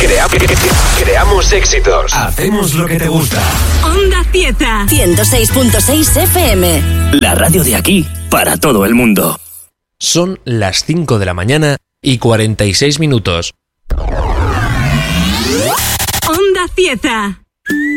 Creamos éxitos. Hacemos lo que te gusta. Onda Cieza. 106.6 FM. La radio de aquí para todo el mundo. Son las 5 de la mañana y 46 minutos. Onda Cieza.